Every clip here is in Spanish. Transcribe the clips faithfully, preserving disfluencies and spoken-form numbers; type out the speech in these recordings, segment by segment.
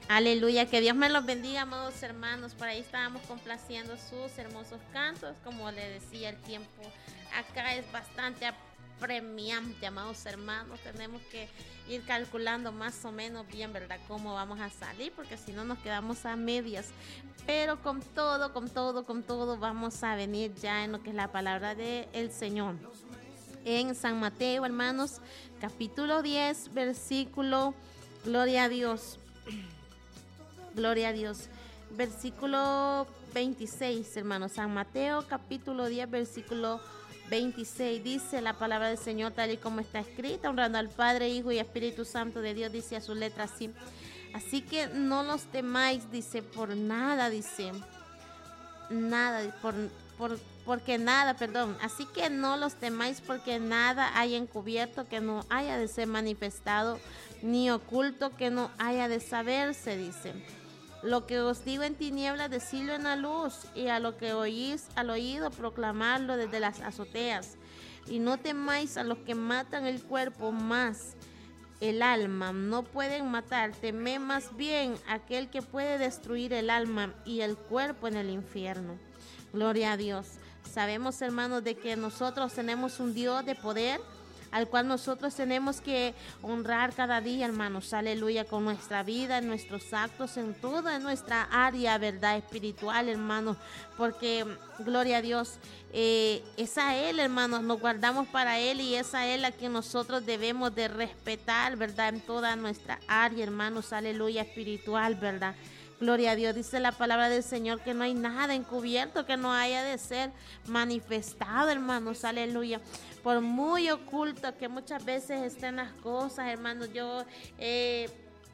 Aleluya, que Dios me los bendiga, amados hermanos. Por ahí estábamos complaciendo sus hermosos cantos. Como le decía, el tiempo acá es bastante apremiante, amados hermanos. Tenemos que ir calculando más o menos bien, ¿verdad?, cómo vamos a salir, porque si no nos quedamos a medias. Pero con todo, con todo, con todo, vamos a venir ya en lo que es la palabra del Señor. En San Mateo, hermanos, capítulo diez, versículo, gloria a Dios. Gloria a Dios. Versículo veintiséis, hermanos. San Mateo, capítulo diez, versículo veintiséis. Dice la palabra del Señor tal y como está escrita, honrando al Padre, Hijo y Espíritu Santo de Dios, dice a su letra así. Así que no los temáis, dice, por nada, dice. Nada, por, por, porque nada, perdón. Así que no los temáis porque nada hay encubierto que no haya de ser manifestado, ni oculto que no haya de saberse, dice. Lo que os digo en tinieblas, decidlo en la luz, y a lo que oís al oído, proclamarlo desde las azoteas. Y no temáis a los que matan el cuerpo, más el alma no pueden matar. Temed más bien aquel que puede destruir el alma y el cuerpo en el infierno. Gloria a Dios. Sabemos, hermanos, de que nosotros tenemos un Dios de poder, al cual nosotros tenemos que honrar cada día, hermanos, aleluya, con nuestra vida, en nuestros actos, en toda nuestra área, verdad, espiritual, hermanos, porque, gloria a Dios, eh, es a Él, hermanos, nos guardamos para Él, y es a Él a quien nosotros debemos de respetar, verdad, en toda nuestra área, hermanos, aleluya, espiritual, verdad. Gloria a Dios. Dice la palabra del Señor que no hay nada encubierto que no haya de ser manifestado, hermanos, aleluya. Por muy oculto que muchas veces estén las cosas, hermanos, yo eh,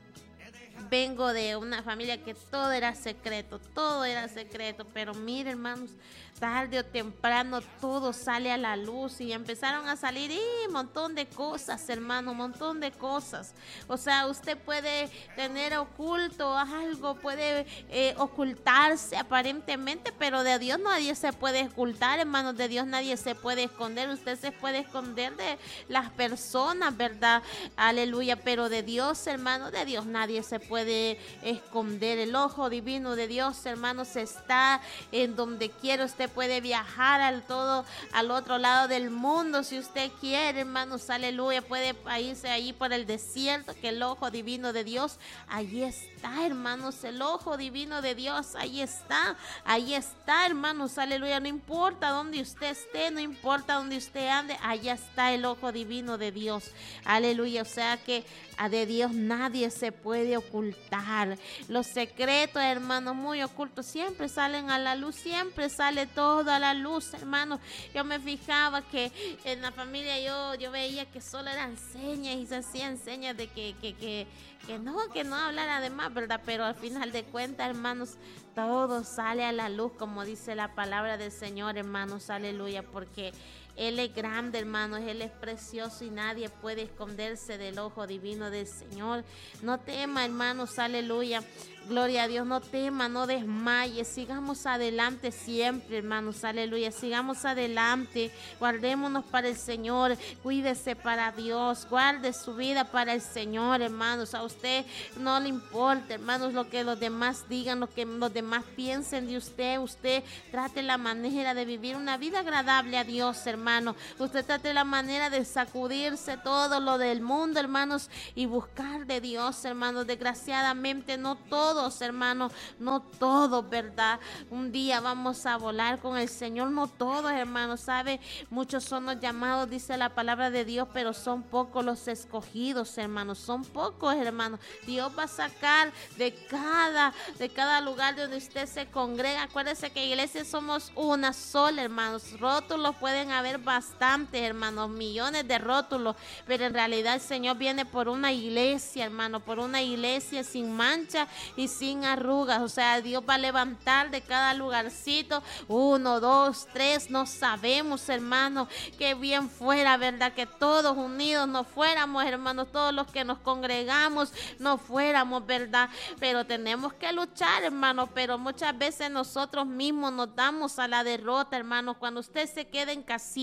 vengo de una familia que todo era secreto, todo era secreto, pero mire, hermanos, tarde o temprano todo sale a la luz, y empezaron a salir y un montón de cosas, hermano, un montón de cosas. O sea, usted puede tener oculto algo, puede eh, ocultarse aparentemente, pero de Dios nadie se puede ocultar, hermanos, de Dios nadie se puede esconder. Usted se puede esconder de las personas, ¿verdad? Aleluya, pero de Dios, hermano, de Dios nadie se puede esconder. El ojo divino de Dios, hermanos, está en donde quiera. Usted puede viajar al todo, al otro lado del mundo, si usted quiere, hermanos, aleluya. Puede irse ahí por el desierto, que el ojo divino de Dios, ahí está, hermanos, el ojo divino de Dios, ahí está, ahí está, hermanos, aleluya. No importa dónde usted esté, no importa dónde usted ande, allá está el ojo divino de Dios, aleluya. O sea que de Dios nadie se puede ocultar. Los secretos, hermanos, muy ocultos, siempre salen a la luz, siempre sale todo a la luz, hermanos. Yo me fijaba que en la familia yo, yo veía que solo eran señas, y se hacían señas de que, que, que, que no, que no hablara de más, ¿verdad? Pero al final de cuentas, hermanos, todo sale a la luz, como dice la palabra del Señor, hermanos, aleluya, porque Él es grande, hermanos, Él es precioso, y nadie puede esconderse del ojo divino del Señor. No tema, hermanos, aleluya. Gloria a Dios, no tema, no desmaye, sigamos adelante siempre, hermanos, aleluya, sigamos adelante, guardémonos para el Señor, cuídese para Dios, guarde su vida para el Señor, hermanos. A usted no le importa, hermanos, lo que los demás digan, lo que los demás piensen de usted. Usted trate la manera de vivir una vida agradable a Dios, hermano. Usted trate la manera de sacudirse todo lo del mundo, hermanos, y buscar de Dios, hermanos. Desgraciadamente no todo, hermanos, no todos, ¿verdad? Un día vamos a volar con el Señor, no todos, hermanos, ¿sabe? Muchos son los llamados, dice la palabra de Dios, pero son pocos los escogidos, hermanos, son pocos, hermanos. Dios va a sacar de cada, de cada lugar donde usted se congrega. Acuérdese que iglesia somos una sola, hermanos. Rótulos pueden haber bastantes, hermanos, millones de rótulos, pero en realidad el Señor viene por una iglesia, hermano, por una iglesia sin mancha y sin arrugas. O sea, Dios va a levantar de cada lugarcito uno, dos, tres, no sabemos, hermanos, que bien fuera, ¿verdad? Que todos unidos nos fuéramos, hermanos, todos los que nos congregamos nos fuéramos, ¿verdad? Pero tenemos que luchar, hermanos, pero muchas veces nosotros mismos nos damos a la derrota, hermanos. Cuando usted se queda en casita,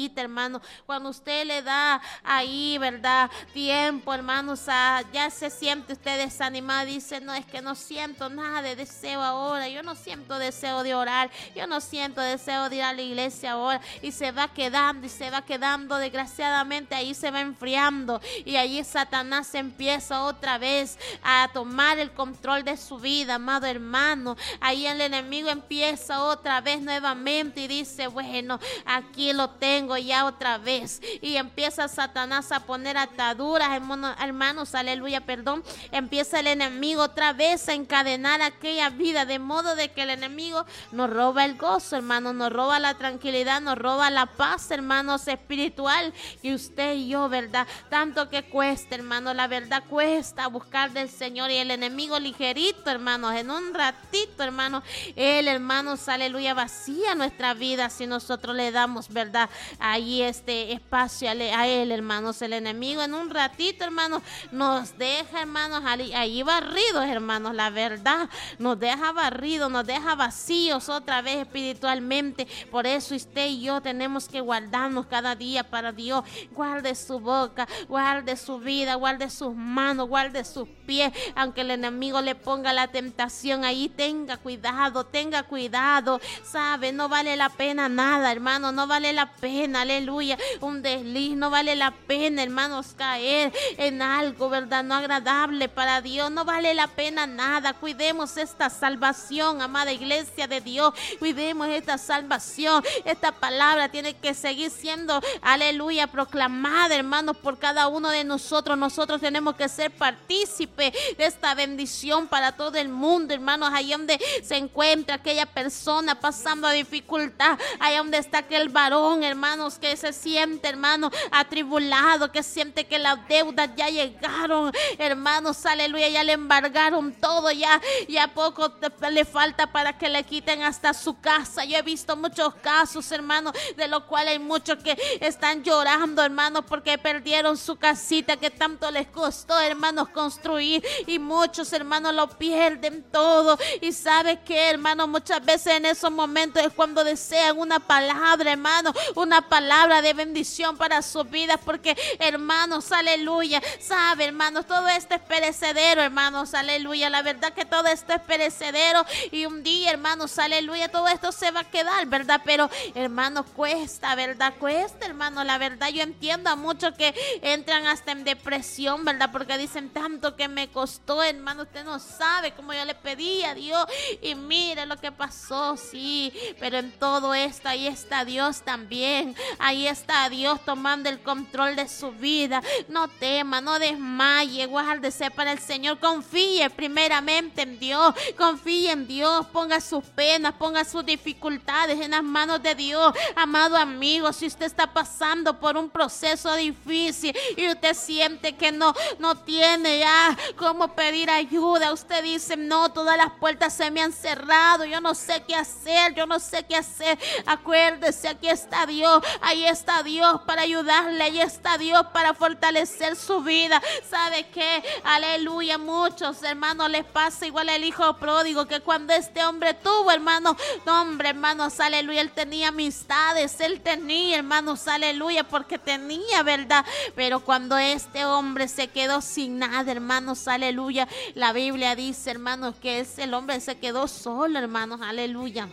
necesita, hermano. Cuando usted le da ahí, ¿verdad? Tiempo, hermanos, a, ya se siente usted desanimado, dice, no, es que no siento nada de deseo ahora, yo no siento deseo de orar, yo no siento deseo de ir a la iglesia ahora, y se va quedando, y se va quedando, desgraciadamente, ahí se va enfriando, y allí Satanás empieza otra vez a tomar el control de su vida, amado hermano. Ahí el enemigo empieza otra vez nuevamente y dice, bueno, aquí lo tengo ya otra vez, y empieza Satanás a poner ataduras, hermano, hermanos, aleluya, perdón, empieza el enemigo otra vez a encadenar aquella vida, de modo de que el enemigo nos roba el gozo, hermano, nos roba la tranquilidad, nos roba la paz, hermanos, espiritual, y usted y yo, ¿verdad? Tanto que cuesta, hermano, la verdad cuesta buscar del Señor, y el enemigo ligerito, hermanos, en un ratito, hermano, él, hermanos, aleluya, vacía nuestra vida si nosotros le damos, ¿verdad? Ahí este espacio a él, hermanos, el enemigo en un ratito, hermanos, nos deja, hermanos, ahí barridos, hermanos, la verdad, nos deja barridos, nos deja vacíos otra vez espiritualmente. Por eso usted y yo tenemos que guardarnos cada día para Dios. Guarde su boca, guarde su vida, guarde sus manos, guarde sus pies, aunque el enemigo le ponga la tentación ahí, tenga cuidado, tenga cuidado, sabe, no vale la pena nada, hermano, no vale la pena, aleluya, un desliz, no vale la pena, hermanos, caer en algo, ¿verdad? No agradable para Dios, no vale la pena nada. Cuidemos esta salvación, amada iglesia de Dios, cuidemos esta salvación. Esta palabra tiene que seguir siendo, aleluya, proclamada, hermanos, por cada uno de nosotros. Nosotros tenemos que ser partícipes de esta bendición para todo el mundo, hermanos, ahí donde se encuentra aquella persona pasando dificultad, ahí donde está aquel varón, hermanos, que se siente, hermano, atribulado, que siente que las deudas ya llegaron, hermanos, aleluya, ya le embargaron todo, ya, ya poco te, le falta para que le quiten hasta su casa. Yo he visto muchos casos, hermanos, de los cuales hay muchos que están llorando, hermanos, porque perdieron su casita que tanto les costó, hermanos, construir, y muchos, hermanos, lo pierden todo. Y sabe que, hermanos, muchas veces en esos momentos es cuando desean una palabra, hermanos, una palabra de bendición para sus vidas, porque, hermanos, aleluya, sabe, hermanos, todo esto es perecedero, hermanos, aleluya, la verdad que todo esto es perecedero, y un día, hermanos, aleluya, todo esto se va a quedar, ¿verdad? Pero, hermanos, cuesta, ¿verdad? Cuesta, hermanos, la verdad, yo entiendo a muchos que entran hasta en depresión, ¿verdad? Porque dicen, tanto que me costó, hermano, usted no sabe cómo yo le pedí a Dios, y mire lo que pasó, sí, pero en todo esto, ahí está Dios también, ahí está Dios tomando el control de su vida. No tema, no desmaye, guárdese para el Señor, confíe primeramente en Dios, confíe en Dios, ponga sus penas, ponga sus dificultades en las manos de Dios. Amado amigo, si usted está pasando por un proceso difícil y usted siente que no, no tiene ya cómo pedir ayuda, usted dice, no, todas las puertas se me han cerrado, yo no sé qué hacer, yo no sé qué hacer, acuérdese, aquí está Dios, ahí está Dios para ayudarle, ahí está Dios para fortalecer su vida. ¿Sabe qué? Aleluya, muchos hermanos les pasa igual al hijo pródigo, que cuando este hombre tuvo, hermano, no, hombre, hermanos, aleluya, él tenía amistades, él tenía, hermanos, aleluya, porque tenía, ¿verdad? Pero cuando este hombre se quedó sin nada, hermanos, aleluya, la Biblia dice, hermanos, que ese el hombre se quedó solo, hermanos, aleluya.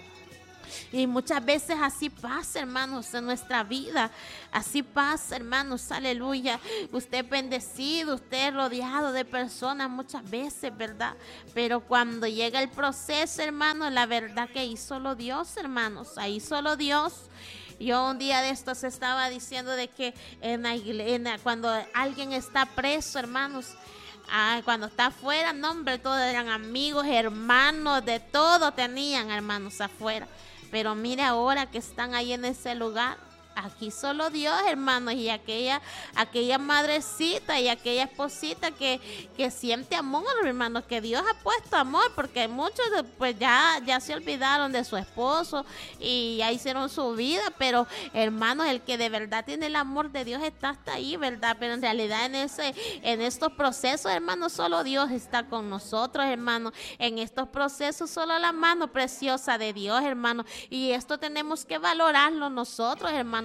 Y muchas veces así pasa, hermanos, en nuestra vida. Así pasa, hermanos, aleluya. Usted es bendecido, usted es rodeado de personas muchas veces, ¿verdad? Pero cuando llega el proceso, hermanos, la verdad que ahí solo Dios, hermanos, ahí solo Dios. Yo un día de estos estaba diciendo de que en la iglesia, cuando alguien está preso, hermanos, ah, cuando está afuera, no, hombre, todos eran amigos, hermanos, de todo tenían, hermanos, afuera. Pero mire ahora que están ahí en ese lugar, aquí solo Dios, hermanos, y aquella, aquella madrecita y aquella esposita que, que siente amor, hermanos, que Dios ha puesto amor, porque muchos pues ya, ya se olvidaron de su esposo y ya hicieron su vida, pero hermanos, el que de verdad tiene el amor de Dios está hasta ahí, ¿verdad? Pero en realidad en ese, en estos procesos, hermanos, solo Dios está con nosotros, hermanos, en estos procesos solo la mano preciosa de Dios, hermanos, y esto tenemos que valorarlo nosotros, hermanos,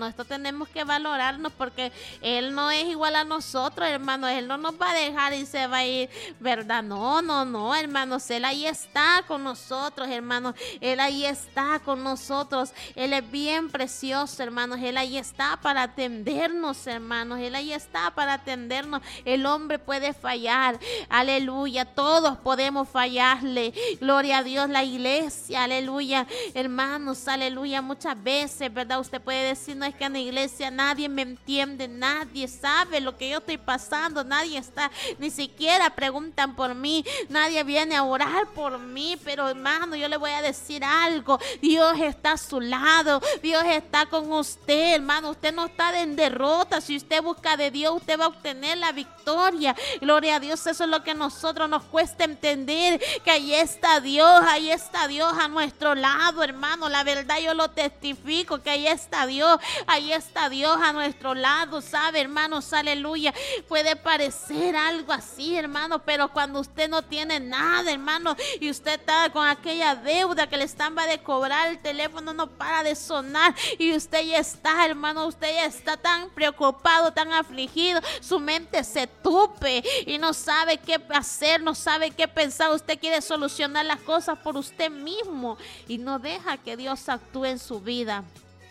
hermano. Esto tenemos que valorarnos porque Él no es igual a nosotros, hermano. Él no nos va a dejar y se va a ir, ¿verdad? No, no, no, hermanos. Él ahí está con nosotros, hermanos. Él ahí está con nosotros. Él es bien precioso, hermanos. Él ahí está para atendernos, hermanos. Él ahí está para atendernos. El hombre puede fallar. Aleluya. Todos podemos fallarle. Gloria a Dios, la iglesia. Aleluya. Hermanos, aleluya. Muchas veces, ¿verdad? Usted puede decir, no es que en la iglesia nadie me entiende, nadie sabe lo que yo estoy pasando, nadie está, ni siquiera preguntan por mí, nadie viene a orar por mí, pero hermano, yo le voy a decir algo, Dios está a su lado, Dios está con usted, hermano, usted no está en derrota, si usted busca de Dios, usted va a obtener la victoria, gloria a Dios, eso es lo que a nosotros nos cuesta entender, que ahí está Dios, ahí está Dios a nuestro lado, hermano, la verdad yo lo testifico, que ahí está Dios, ahí está Dios a nuestro lado, sabe, hermanos, aleluya, puede parecer algo así, hermano, pero cuando usted no tiene nada, hermano, y usted está con aquella deuda que le están va de cobrar, el teléfono no para de sonar, y usted ya está, hermano, usted ya está tan preocupado, tan afligido, su mente se tupe, y no sabe qué hacer, no sabe qué pensar, usted quiere solucionar las cosas por usted mismo, y no deja que Dios actúe en su vida.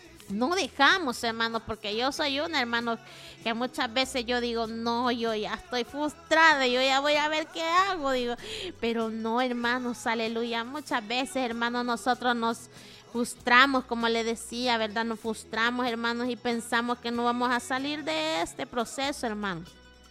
No dejamos, hermanos, porque yo soy una, hermano, que muchas veces yo digo, no, yo ya estoy frustrada, yo ya voy a ver qué hago, digo, pero no, hermanos, aleluya, muchas veces, hermanos, nosotros nos frustramos, como le decía, ¿verdad? Nos frustramos, hermanos, y pensamos que no vamos a salir de este proceso, hermanos.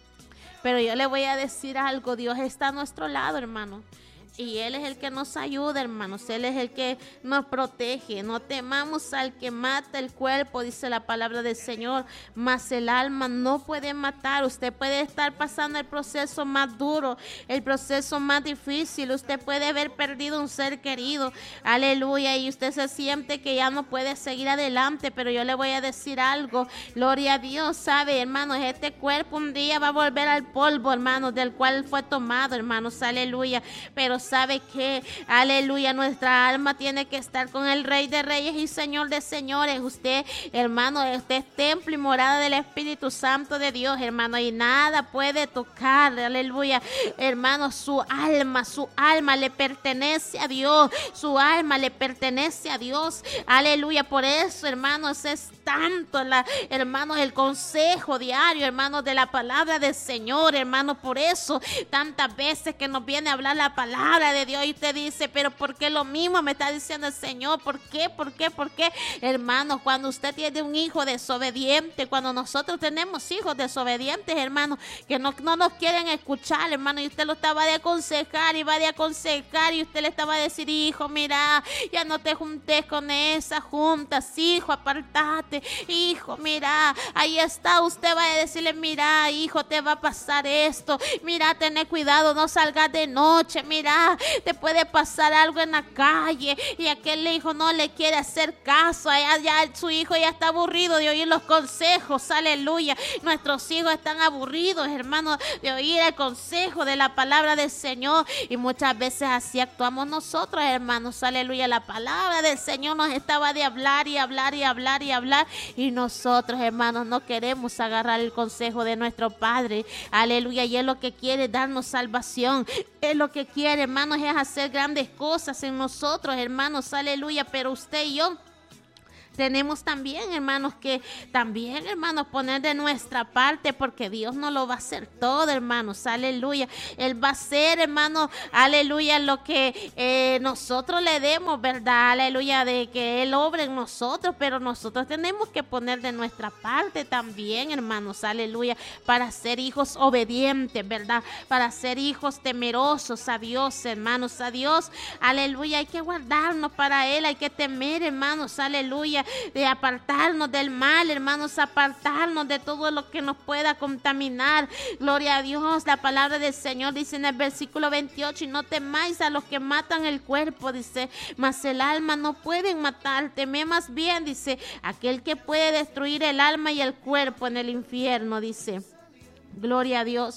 Pero yo le voy a decir algo, Dios está a nuestro lado, hermano. Y Él es el que nos ayuda, hermanos. Él es el que nos protege. No temamos al que mata el cuerpo, dice la palabra del Señor. Mas el alma no puede matar. Usted puede estar pasando el proceso más duro, el proceso más difícil. Usted puede haber perdido un ser querido. Aleluya. Y usted se siente que ya no puede seguir adelante. Pero yo le voy a decir algo. Gloria a Dios. Sabe, hermanos, este cuerpo un día va a volver al polvo, hermanos, del cual fue tomado, hermanos. Aleluya. Pero sabe que, aleluya, nuestra alma tiene que estar con el Rey de Reyes y Señor de Señores. Usted, hermano, usted es templo y morada del Espíritu Santo de Dios, hermano, y nada puede tocar, aleluya, hermano, su alma, su alma le pertenece a Dios, su alma le pertenece a Dios, aleluya. Por eso, hermanos, es tanto, la, hermanos, el consejo diario, hermanos, de la palabra del Señor, hermanos, por eso tantas veces que nos viene a hablar la palabra de Dios y usted dice, pero ¿por qué lo mismo me está diciendo el Señor? ¿Por qué? ¿Por qué? ¿Por qué? Hermanos, cuando usted tiene un hijo desobediente, cuando nosotros tenemos hijos desobedientes, hermanos, que no, no nos quieren escuchar, hermano, y usted lo estaba de aconsejar y va de aconsejar y usted le estaba a decir, hijo, mira, ya no te juntes con esas juntas, hijo, apartate, hijo, mira, ahí está, usted va a decirle, mira, hijo, te va a pasar esto, mira, ten cuidado, no salgas de noche, mira, te puede pasar algo en la calle y aquel hijo no le quiere hacer caso, ya, ya su hijo ya está aburrido de oír los consejos, aleluya, nuestros hijos están aburridos, hermanos, de oír el consejo de la palabra del Señor y muchas veces así actuamos nosotros, hermanos, aleluya, la palabra del Señor nos estaba de hablar y hablar y hablar y hablar y nosotros, hermanos, no queremos agarrar el consejo de nuestro Padre, aleluya, y es lo que quiere darnos salvación, es lo que quiere, hermanos, es hacer grandes cosas en nosotros, hermanos, aleluya, pero usted y yo tenemos también, hermanos, que también, hermanos, poner de nuestra parte porque Dios no lo va a hacer todo, hermanos, aleluya. Él va a hacer, hermanos, aleluya, lo que eh, nosotros le demos, ¿verdad? Aleluya, de que Él obre en nosotros, pero nosotros tenemos que poner de nuestra parte también, hermanos, aleluya, para ser hijos obedientes, ¿verdad? Para ser hijos temerosos a Dios, hermanos, a Dios, aleluya, hay que guardarnos para Él, hay que temer, hermanos, aleluya, de apartarnos del mal, hermanos, apartarnos de todo lo que nos pueda contaminar. Gloria a Dios, la palabra del Señor dice en el versículo veintiocho, y no temáis a los que matan el cuerpo, dice, mas el alma no pueden matar, temé más bien, dice, aquel que puede destruir el alma y el cuerpo en el infierno, dice. Gloria a Dios.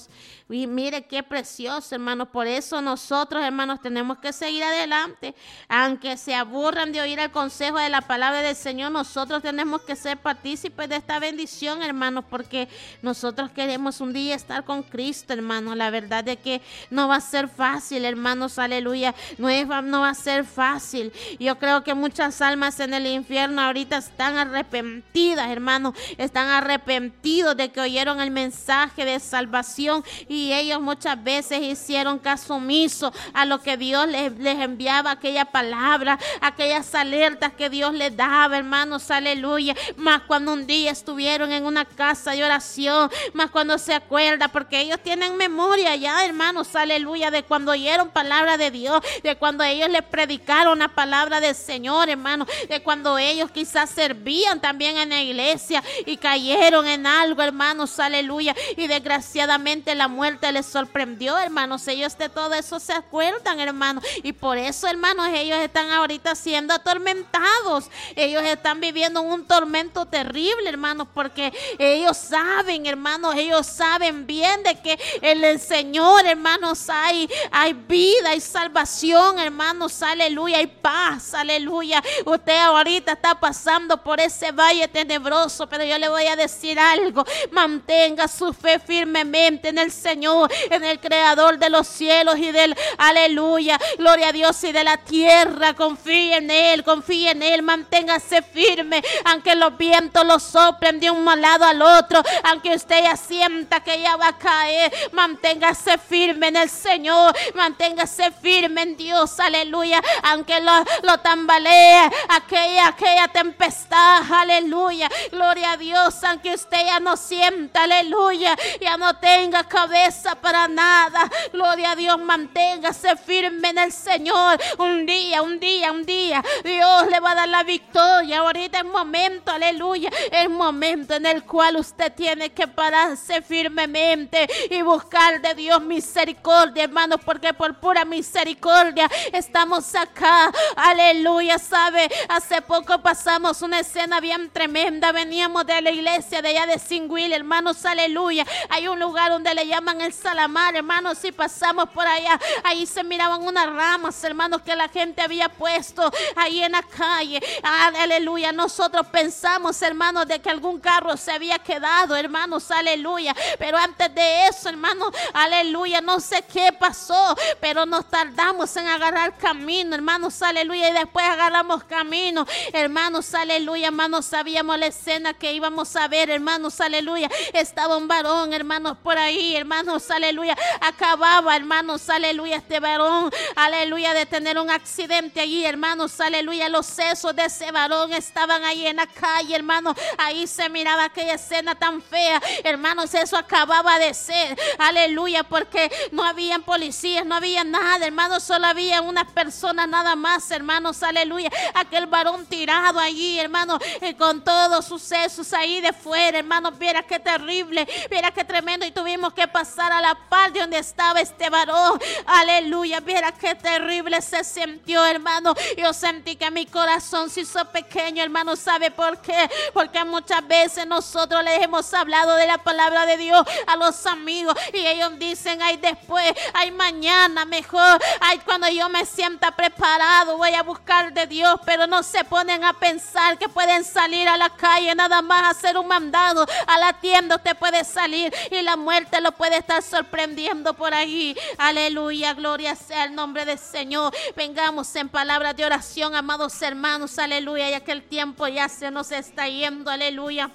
Y mire qué precioso, hermanos. Por eso nosotros, hermanos, tenemos que seguir adelante. Aunque se aburran de oír el consejo de la palabra del Señor, nosotros tenemos que ser partícipes de esta bendición, hermanos, porque nosotros queremos un día estar con Cristo, hermanos. La verdad es que no va a ser fácil, hermanos, aleluya. No, es, no va a ser fácil. Yo creo que muchas almas en el infierno ahorita están arrepentidas, hermanos. Están arrepentidos de que oyeron el mensaje de salvación y ellos muchas veces hicieron caso omiso a lo que Dios les, les enviaba, aquella palabra, aquellas alertas que Dios les daba, hermanos, aleluya. Más cuando un día estuvieron en una casa de oración, más cuando se acuerda, porque ellos tienen memoria ya, hermanos, aleluya, de cuando oyeron palabra de Dios, de cuando ellos les predicaron la palabra del Señor, hermanos, de cuando ellos quizás servían también en la iglesia y cayeron en algo, hermanos, aleluya, y desgraciadamente la muerte les sorprendió, hermanos. Ellos de todo eso se acuerdan, hermanos, y por eso, hermanos, ellos están ahorita siendo atormentados. Ellos están viviendo un tormento terrible, hermanos, porque ellos saben, hermanos, ellos saben bien de que en el Señor, hermanos, hay, hay vida, hay salvación, hermanos, aleluya, hay paz, aleluya. Usted ahorita está pasando por ese valle tenebroso, pero yo le voy a decir algo: mantenga su fe firmemente en el Señor, en el Creador de los cielos y del, aleluya, gloria a Dios, y de la tierra. Confíe en Él, confíe en Él, manténgase firme, aunque los vientos lo soplen de un lado al otro, aunque usted ya sienta que ya va a caer, manténgase firme en el Señor, manténgase firme en Dios, aleluya, aunque lo, lo tambalee aquella, aquella tempestad, aleluya, gloria a Dios, aunque usted ya no sienta, aleluya, ya no tenga cabeza para nada, gloria a Dios, manténgase firme en el Señor. Un día, un día, un día Dios le va a dar la victoria. Ahorita es momento, aleluya, es momento en el cual usted tiene que pararse firmemente y buscar de Dios misericordia, hermanos, porque por pura misericordia estamos acá, aleluya. Sabe, hace poco pasamos una escena bien tremenda. Veníamos de la iglesia de allá de Singüil, hermanos, aleluya. Hay un lugar donde le llaman el Salamar, hermanos, y pasamos por allá. Ahí se miraban unas ramas, hermanos, que la gente había puesto ahí en la calle, aleluya. Nosotros pensamos, hermanos, de que algún carro se había quedado, hermanos, aleluya, pero antes de eso, hermanos, aleluya, no sé qué pasó, pero nos tardamos en agarrar camino, hermanos, aleluya, y después agarramos camino, hermanos, aleluya, hermanos, sabíamos la escena que íbamos a ver, hermanos, aleluya. Estaba un varón, hermanos, por ahí, hermanos, aleluya, acababa, hermanos, aleluya, este varón, aleluya, de tener un accidente allí, hermanos, aleluya. Los sesos de ese varón estaban ahí en la calle, hermanos. Ahí se miraba aquella escena tan fea, hermanos. Eso acababa de ser, aleluya, porque no habían policías, no había nada, hermanos. Solo había unas personas nada más, hermanos, aleluya. Aquel varón tirado allí, hermanos, eh, con todos sus sesos ahí de fuera, hermanos. Viera qué terrible, viera qué tremendo. Y tuvimos que pasar a la par de donde estaba este varón, aleluya. Viera qué terrible se sintió, hermano. Yo sentí que mi corazón se hizo pequeño, hermano. ¿Sabe por qué? Porque muchas veces nosotros les hemos hablado de la palabra de Dios a los amigos y ellos dicen: ay, después, ay, mañana mejor, ay, cuando yo me sienta preparado voy a buscar de Dios. Pero no se ponen a pensar que pueden salir a la calle nada más a hacer un mandado. A la tienda usted puede salir y la muerte lo puede estar sorprendiendo por ahí, aleluya, gloria sea el nombre del Señor. Vengamos en palabras de oración, amados hermanos, aleluya, ya que el tiempo ya se nos está yendo, aleluya.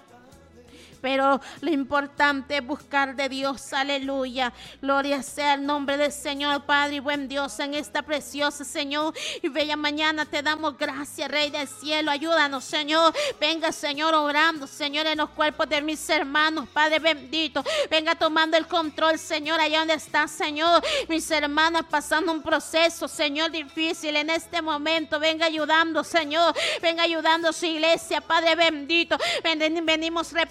Pero lo importante es buscar de Dios, aleluya. Gloria sea el nombre del Señor, Padre y buen Dios, en esta preciosa, Señor, y bella mañana te damos gracias, Rey del cielo. Ayúdanos, Señor. Venga, Señor, obrando, Señor, en los cuerpos de mis hermanos, Padre bendito. Venga tomando el control, Señor, allá donde está, Señor. Mis hermanas pasando un proceso, Señor, difícil en este momento. Venga ayudando, Señor. Venga ayudando a su iglesia, Padre bendito. Ven, venimos reprendiendo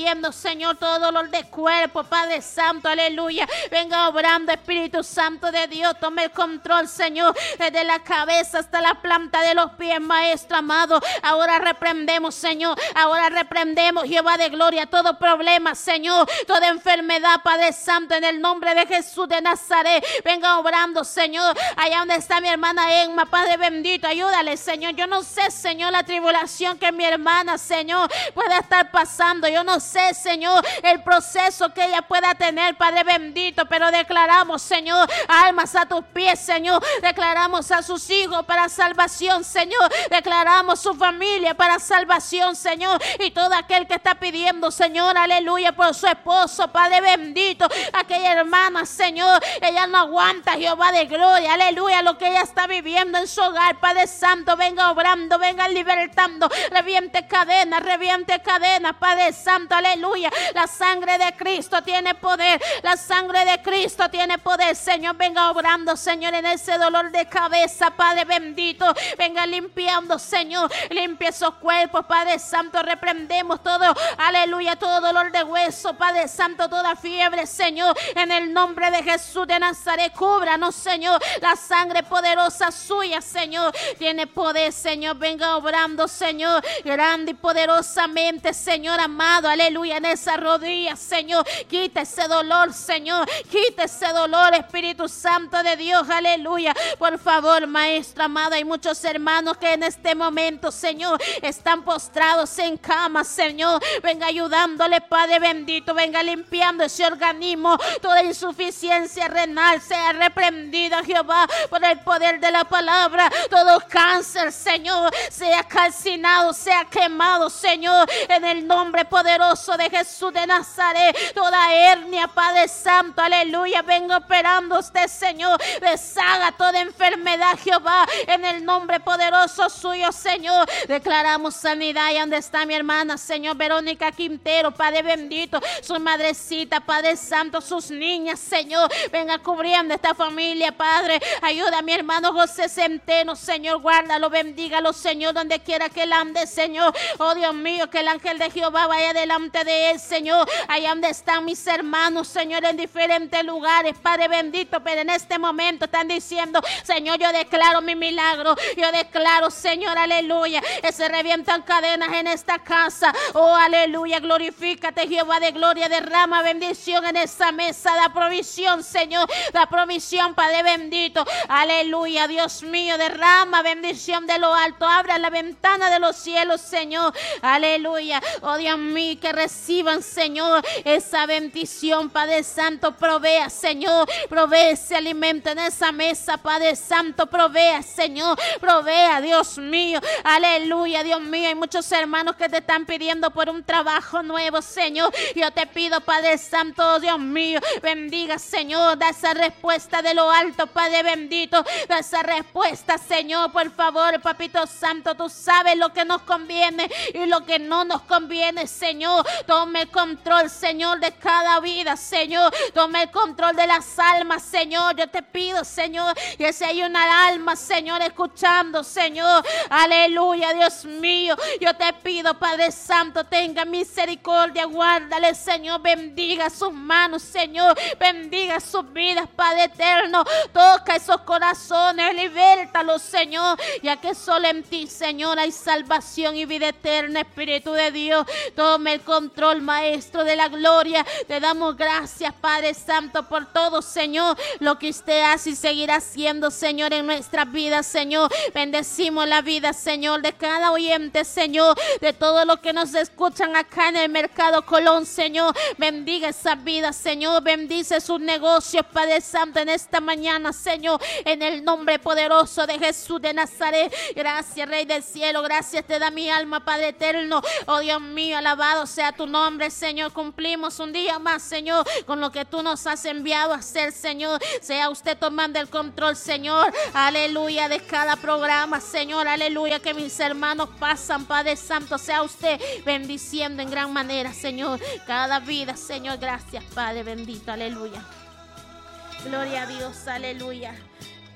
reprimiendo, Señor, todo dolor de cuerpo, Padre Santo, aleluya. Venga obrando, Espíritu Santo de Dios, tome el control, Señor, desde la cabeza hasta la planta de los pies, Maestro amado. Ahora reprendemos, Señor, ahora reprendemos, Jehová de gloria, todo problema, Señor, toda enfermedad, Padre Santo, en el nombre de Jesús de Nazaret. Venga obrando, Señor, allá donde está mi hermana Emma, Padre bendito, ayúdale, Señor. Yo no sé, Señor, la tribulación que mi hermana, Señor, pueda estar pasando. Yo no sé, Señor, el proceso que ella pueda tener, Padre bendito, pero declaramos, Señor, almas a tus pies, Señor. Declaramos a sus hijos para salvación, Señor. Declaramos su familia para salvación, Señor. Y todo aquel que está pidiendo, Señor, aleluya, por su esposo, Padre bendito, aquella hermana, Señor, ella no aguanta, Jehová de gloria, aleluya, lo que ella está viviendo en su hogar, Padre Santo, venga obrando, venga libertando, reviente cadenas, reviente cadenas, Padre Santo, aleluya. La sangre de Cristo tiene poder, la sangre de Cristo tiene poder, Señor. Venga obrando, Señor, en ese dolor de cabeza, Padre bendito. Venga limpiando, Señor, limpia esos cuerpos, Padre Santo. Reprendemos todo, aleluya, todo dolor de hueso, Padre Santo, toda fiebre, Señor, en el nombre de Jesús de Nazaret. Cúbranos, Señor, la sangre poderosa suya, Señor, tiene poder, Señor. Venga obrando, Señor, grande y poderosamente, Señor amado, aleluya, en esa rodilla, Señor. Quita ese dolor, Señor, quita ese dolor, Espíritu Santo de Dios, aleluya. Por favor, Maestro amado, hay muchos hermanos que en este momento, Señor, están postrados en cama, Señor. Venga ayudándole, Padre bendito, venga limpiando ese organismo, toda insuficiencia renal sea reprendida, Jehová, por el poder de la palabra. Todo cáncer, Señor, sea calcinado, sea quemado, Señor, en el nombre poderoso de Jesús de Nazaret. Toda hernia, Padre Santo, aleluya, venga operando usted, Señor. Deshaga toda enfermedad, Jehová, en el nombre poderoso suyo, Señor. Declaramos sanidad. Y donde está mi hermana, Señor, Verónica Quintero, Padre bendito, su madrecita, Padre Santo, sus niñas, Señor, venga cubriendo esta familia, Padre. Ayuda a mi hermano José Centeno, Señor, guárdalo, bendígalo, Señor, donde quiera que él ande, Señor. Oh Dios mío, que el ángel de Jehová vaya delante de él, Señor. Allá donde están mis hermanos, Señor, en diferentes lugares, Padre bendito, pero en este momento están diciendo, Señor, yo declaro mi milagro, yo declaro, Señor, aleluya, que se revientan cadenas en esta casa. Oh, aleluya, glorifícate, Jehová de gloria, derrama bendición en esa mesa, da provisión, Señor, da provisión, Padre bendito, aleluya, Dios mío, derrama bendición de lo alto, abra la ventana de los cielos, Señor, aleluya. Oh Dios mío, que reciban, Señor, esa bendición, Padre Santo. Provea, Señor, provee ese alimento en esa mesa, Padre Santo. Provea, Señor, provea, Dios mío, aleluya, Dios mío. Hay muchos hermanos que te están pidiendo por un trabajo nuevo, Señor. Yo te pido, Padre Santo, Dios mío, bendiga, Señor, da esa respuesta de lo alto, Padre bendito, da esa respuesta, Señor, por favor, Papito Santo. Tú sabes lo que nos conviene y lo que no nos conviene, Señor. Tome el control, Señor, de cada vida, Señor. Tome el control de las almas, Señor. Yo te pido, Señor, que si hay una alma, Señor, escuchando, Señor, aleluya, Dios mío, yo te pido, Padre Santo, tenga misericordia, guárdale, Señor, bendiga sus manos, Señor, bendiga sus vidas, Padre eterno. Toca esos corazones, libértalos, Señor, ya que solo en ti, Señor, hay salvación y vida eterna. Espíritu de Dios, tome el control, Maestro de la gloria. Te damos gracias, Padre Santo, por todo, Señor, lo que usted hace y seguirá haciendo, Señor, en nuestras vidas, Señor. Bendecimos la vida, Señor, de cada oyente, Señor, de todos los que nos escuchan acá en el Mercado Colón, Señor. Bendiga esa vida, Señor. Bendice sus negocios, Padre Santo, en esta mañana, Señor, en el nombre poderoso de Jesús de Nazaret. Gracias, Rey del cielo. Gracias te da mi alma, Padre eterno. Oh Dios mío, alabado sea tu nombre, Señor. Cumplimos un día más, Señor, con lo que tú nos has enviado a hacer, Señor. Sea usted tomando el control, Señor, aleluya, de cada programa, Señor, aleluya, que mis hermanos pasan, Padre Santo. Sea usted bendiciendo en gran manera, Señor, cada vida, Señor. Gracias, Padre bendito, aleluya. Gloria a Dios, aleluya.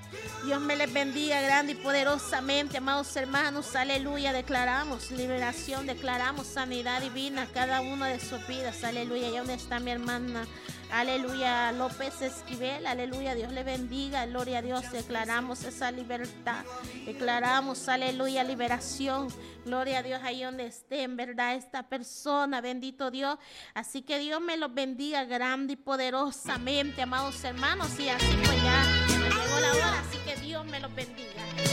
Dios me les bendiga grande y poderosamente, amados hermanos. Aleluya. Declaramos liberación, declaramos sanidad divina a cada una de sus vidas. Aleluya. Y donde está mi hermana, aleluya, López Esquivel, aleluya, Dios le bendiga, gloria a Dios. Declaramos esa libertad, declaramos, aleluya, liberación, gloria a Dios, ahí donde esté, en verdad, esta persona, bendito Dios. Así que Dios me los bendiga grande y poderosamente, amados hermanos. Y así pues ya me llegó la hora, así que Dios me los bendiga.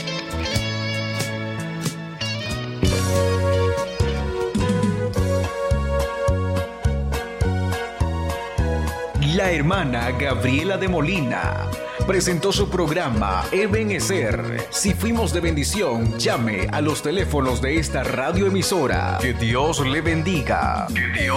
La hermana Gabriela de Molina presentó su programa Ebenecer. Si fuimos de bendición, llame a los teléfonos de esta radioemisora. Que Dios le bendiga. Que Dios